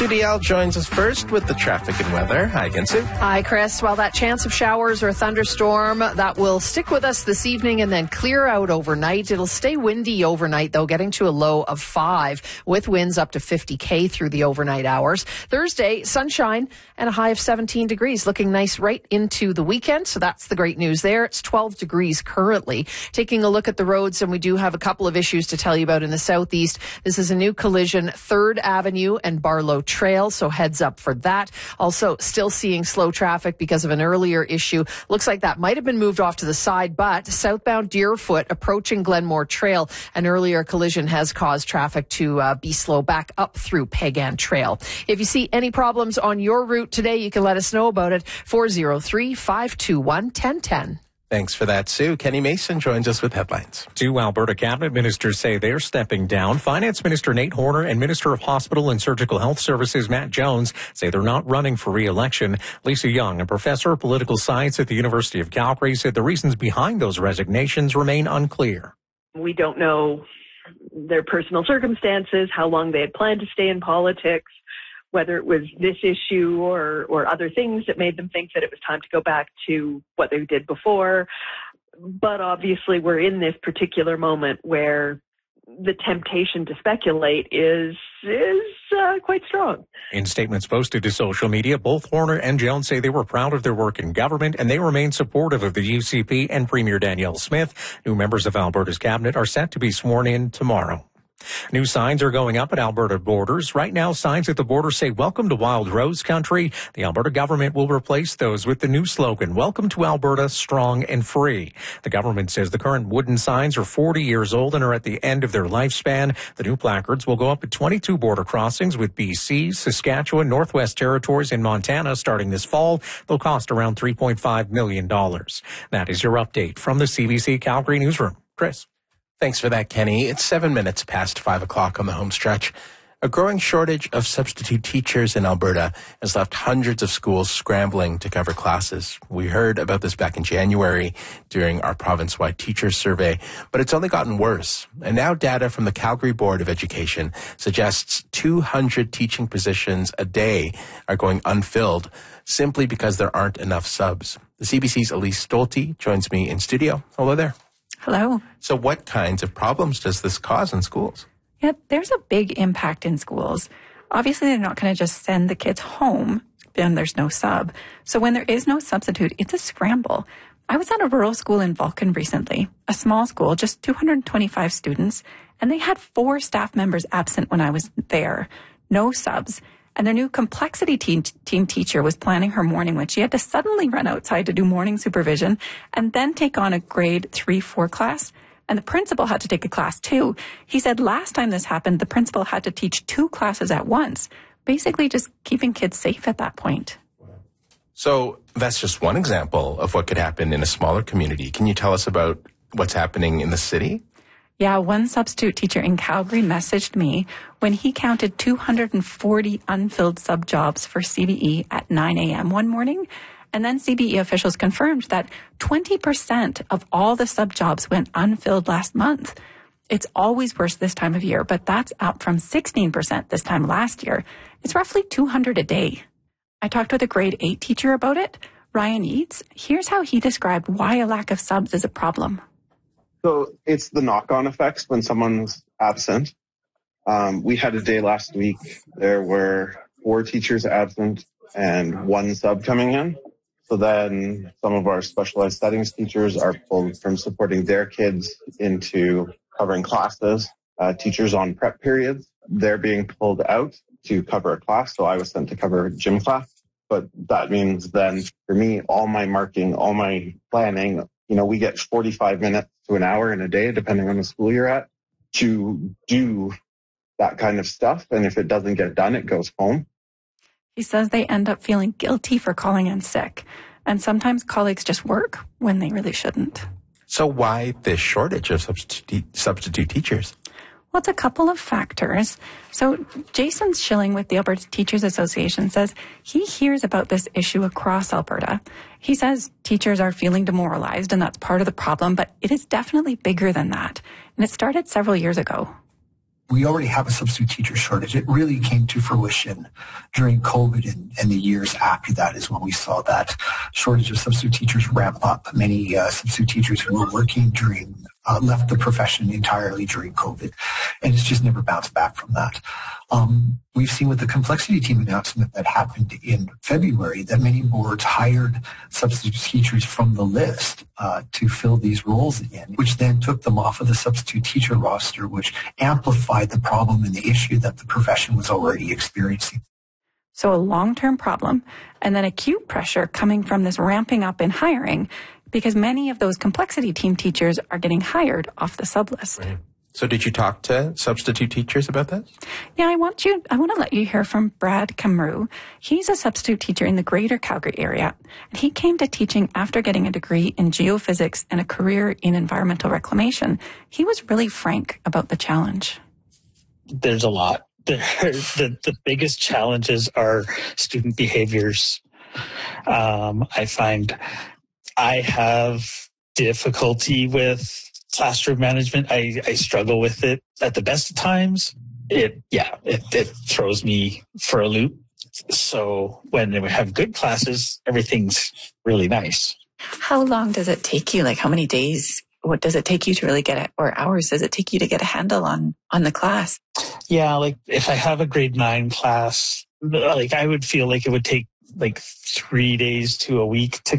Sudi Al joins us first with the traffic and weather. Hi, Ginsu. Hi, Chris. Well, that chance of showers or a thunderstorm, that will stick with us this evening and then clear out overnight. It'll stay windy overnight, though, getting to a low of 5 with winds up to 50 km through the overnight hours. Thursday, sunshine and a high of 17 degrees. Looking nice right into the weekend. So that's the great news there. It's 12 degrees currently. Taking a look at the roads, and we do have a couple of issues to tell you about in the southeast. This is a new collision, 3rd Avenue and Barlow Trail, so heads up for that. Also, still seeing slow traffic because of an earlier issue. Looks like that might have been moved off to the side, but southbound Deerfoot approaching Glenmore Trail, an earlier collision has caused traffic to be slow back up through Pagan Trail. If you see any problems on your route today, you can let us know about it. 403-521-1010. Thanks for that, Sue. Kenny Mason joins us with headlines. 2 Alberta cabinet ministers say they're stepping down. Finance Minister Nate Horner and Minister of Hospital and Surgical Health Services Matt Jones say they're not running for re-election. Lisa Young, a professor of political science at the University of Calgary, said the reasons behind those resignations remain unclear. We don't know their personal circumstances, how long they had planned to stay in politics, whether it was this issue or other things that made them think that it was time to go back to what they did before. But obviously we're in this particular moment where the temptation to speculate is quite strong. In statements posted to social media, both Horner and Jones say they were proud of their work in government and they remain supportive of the UCP and Premier Danielle Smith. New members of Alberta's cabinet are set to be sworn in tomorrow. New signs are going up at Alberta borders. Right now, signs at the border say, "Welcome to Wild Rose Country." The Alberta government will replace those with the new slogan, "Welcome to Alberta, strong and free." The government says the current wooden signs are 40 years old and are at the end of their lifespan. The new placards will go up at 22 border crossings with BC, Saskatchewan, Northwest Territories, and Montana starting this fall. They'll cost around $3.5 million. That is your update from the CBC Calgary newsroom. Chris. Thanks for that, Kenny. It's 7 minutes past 5 o'clock on the home stretch. A growing shortage of substitute teachers in Alberta has left hundreds of schools scrambling to cover classes. We heard about this back in January during our province-wide teachers survey, but it's only gotten worse. And now data from the Calgary Board of Education suggests 200 teaching positions a day are going unfilled simply because there aren't enough subs. The CBC's Elise Stolte joins me in studio. Hello there. Hello. So what kinds of problems does this cause in schools? Yeah, there's a big impact in schools. Obviously, they're not going to just send the kids home, then there's no sub. So when there is no substitute, it's a scramble. I was at a rural school in Vulcan recently, a small school, just 225 students, and they had 4 staff members absent when I was there. No subs. And their new complexity team teacher was planning her morning when she had to suddenly run outside to do morning supervision and then take on a grade 3-4 class. And the principal had to take a class too. He said last time this happened, the principal had to teach 2 classes at once, basically just keeping kids safe at that point. So that's just one example of what could happen in a smaller community. Can you tell us about what's happening in the city? Yeah, one substitute teacher in Calgary messaged me when he counted 240 unfilled sub jobs for CBE at 9 a.m. one morning. And then CBE officials confirmed that 20% of all the sub jobs went unfilled last month. It's always worse this time of year, but that's up from 16% this time last year. It's roughly 200 a day. I talked with a grade 8 teacher about it, Ryan Yeats. Here's how he described why a lack of subs is a problem. So it's the knock-on effects when someone's absent. We had a day last week. There were 4 teachers absent and 1 sub coming in. So then some of our specialized settings teachers are pulled from supporting their kids into covering classes. Teachers on prep periods, they're being pulled out to cover a class. So I was sent to cover a gym class. But that means then for me, all my marking, all my planning, we get 45 minutes to an hour in a day, depending on the school you're at, to do that kind of stuff. And if it doesn't get done, it goes home. He says they end up feeling guilty for calling in sick. And sometimes colleagues just work when they really shouldn't. So why this shortage of substitute teachers? Well, it's a couple of factors. So Jason Schilling with the Alberta Teachers Association says he hears about this issue across Alberta. He says teachers are feeling demoralized, and that's part of the problem, but it is definitely bigger than that. And it started several years ago. we already have a substitute teacher shortage. It really came to fruition during COVID and the years after that is when we saw that shortage of substitute teachers ramp up. Many substitute teachers who were working left the profession entirely during COVID, and it's just never bounced back from that. We've seen with the complexity team announcement that happened in February that many boards hired substitute teachers from the list to fill these roles in, which then took them off of the substitute teacher roster, which amplified the problem and the issue that the profession was already experiencing. So a long-term problem and then acute pressure coming from this ramping up in hiring because many of those complexity team teachers are getting hired off the sub list. Right. So did you talk to substitute teachers about this? Yeah, I want to let you hear from Brad Camrou. He's a substitute teacher in the greater Calgary area. And he came to teaching after getting a degree in geophysics and a career in environmental reclamation. He was really frank about the challenge. There's a lot. The biggest challenges are student behaviors. I find I have difficulty with classroom management. I struggle with it at the best of times. It throws me for a loop. So when we have good classes, everything's really nice. How long does it take you? Like how many days? What does it take you to really get it, or hours does it take you to get a handle on the class? Yeah, like if I have a grade 9 class, like I would feel like it would take like 3 days to a week to